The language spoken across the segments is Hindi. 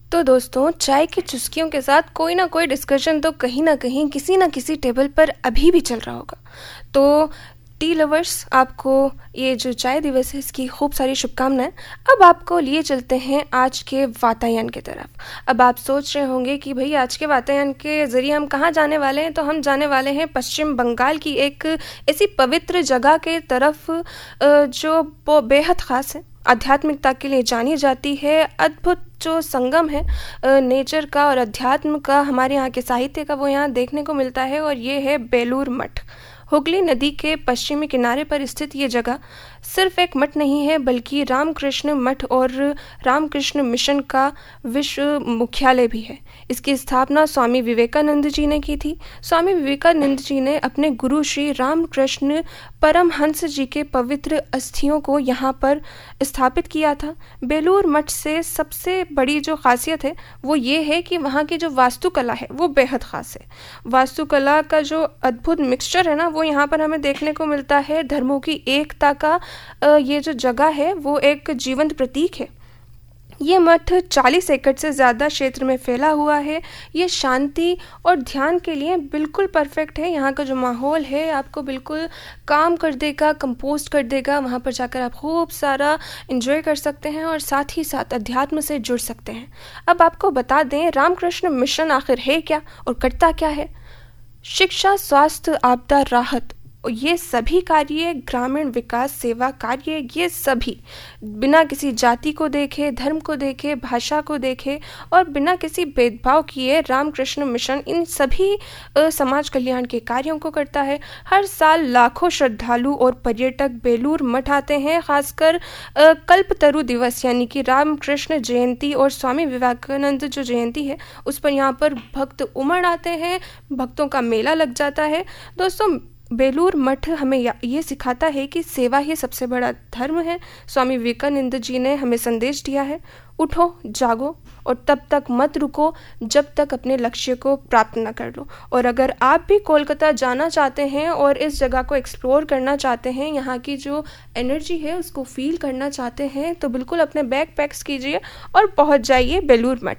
तो दोस्तों, चाय की चुस्कियों के साथ कोई ना कोई डिस्कशन तो कहीं ना कहीं किसी ना किसी टेबल पर अभी भी चल रहा होगा। तो टी लवर्स, आपको ये जो चाय दिवस है इसकी खूब सारी शुभकामनाएं। अब आपको लिए चलते हैं आज के वातायन की तरफ। अब आप सोच रहे होंगे कि भाई आज के वातायन के ज़रिए हम कहाँ जाने वाले हैं। तो हम जाने वाले हैं पश्चिम बंगाल की एक ऐसी पवित्र जगह के तरफ जो बेहद ख़ास है, आध्यात्मिकता के लिए जानी जाती है। अद्भुत जो संगम है नेचर का और अध्यात्म का, हमारे यहाँ के साहित्य का, वो यहाँ देखने को मिलता है। और ये है बेलूर मठ। हुगली नदी के पश्चिमी किनारे पर स्थित ये जगह सिर्फ एक मठ नहीं है, बल्कि रामकृष्ण मठ और रामकृष्ण मिशन का विश्व मुख्यालय भी है। इसकी स्थापना स्वामी विवेकानंद जी ने की थी। स्वामी विवेकानंद जी ने अपने गुरु श्री रामकृष्ण परमहंस जी के पवित्र अस्थियों को यहाँ पर स्थापित किया था। बेलूर मठ से सबसे बड़ी जो खासियत है वो ये है कि वहाँ की जो वास्तुकला है वो बेहद ख़ास है। वास्तुकला का जो अद्भुत मिक्सचर है ना, वो यहाँ पर हमें देखने को मिलता है। धर्मों की एकता का ये जो जगह है वो एक जीवंत प्रतीक है। ये मठ 40 एकड़ से ज़्यादा क्षेत्र में फैला हुआ है। ये शांति और ध्यान के लिए बिल्कुल परफेक्ट है। यहाँ का जो माहौल है आपको बिल्कुल काम कर देगा, कंपोस्ट कर देगा। वहाँ पर जाकर आप खूब सारा एंजॉय कर सकते हैं और साथ ही साथ अध्यात्म से जुड़ सकते हैं। अब आपको बता दें, रामकृष्ण मिशन आखिर है क्या और करता क्या है। शिक्षा, स्वास्थ्य, आपदा राहत, ये सभी कार्य, ग्रामीण विकास सेवा कार्य, ये सभी बिना किसी जाति को देखे, धर्म को देखे, भाषा को देखे और बिना किसी भेदभाव किए रामकृष्ण मिशन इन सभी समाज कल्याण के कार्यों को करता है। हर साल लाखों श्रद्धालु और पर्यटक बेलूर मठ आते हैं। खासकर कल्पतरु दिवस यानी कि रामकृष्ण जयंती और स्वामी विवेकानंद जो जयंती है उस पर यहाँ पर भक्त उमड़ आते हैं। भक्तों का मेला लग जाता है। दोस्तों, बेलूर मठ हमें ये सिखाता है कि सेवा ही सबसे बड़ा धर्म है। स्वामी विवेकानंद जी ने हमें संदेश दिया है, उठो, जागो और तब तक मत रुको जब तक अपने लक्ष्य को प्राप्त न कर लो। और अगर आप भी कोलकाता जाना चाहते हैं और इस जगह को एक्सप्लोर करना चाहते हैं, यहाँ की जो एनर्जी है उसको फील करना चाहते हैं, तो बिल्कुल अपने बैग पैक्स कीजिए और पहुँच जाइए बेलूर मठ।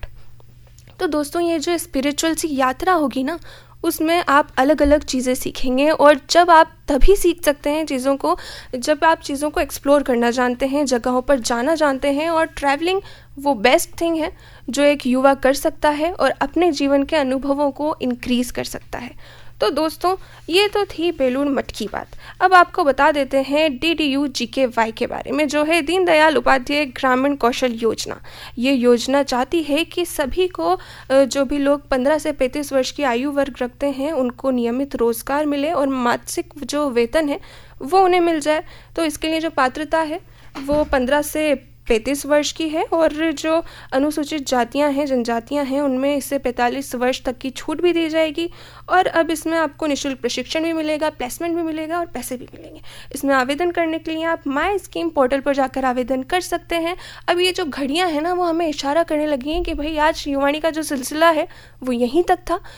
तो दोस्तों, ये जो स्पिरिचुअल सी यात्रा होगी ना, उसमें आप अलग अलग चीज़ें सीखेंगे। और जब आप तभी सीख सकते हैं चीज़ों को जब आप चीज़ों को एक्सप्लोर करना जानते हैं, जगहों पर जाना जानते हैं। और ट्रैवलिंग वो बेस्ट थिंग है जो एक युवा कर सकता है और अपने जीवन के अनुभवों को इंक्रीज़ कर सकता है। तो दोस्तों, ये तो थी बेलूर मठ की बात। अब आपको बता देते हैं DDU-GKY के बारे में, जो है दीनदयाल उपाध्याय ग्रामीण कौशल योजना। ये योजना चाहती है कि सभी को, जो भी लोग 15 से 35 वर्ष की आयु वर्ग रखते हैं, उनको नियमित रोजगार मिले और मासिक जो वेतन है वो उन्हें मिल जाए। तो इसके लिए जो पात्रता है वो 15 से 35 वर्ष की है। और जो अनुसूचित जातियां हैं, जनजातियां हैं, उनमें इससे 45 वर्ष तक की छूट भी दी जाएगी। और अब इसमें आपको निःशुल्क प्रशिक्षण भी मिलेगा, प्लेसमेंट भी मिलेगा और पैसे भी मिलेंगे। इसमें आवेदन करने के लिए आप माई स्कीम पोर्टल पर जाकर आवेदन कर सकते हैं। अब ये जो घड़ियां हैं ना, वो हमें इशारा करने लगी हैं कि भाई आज युवाणी का जो सिलसिला है वो यहीं तक था।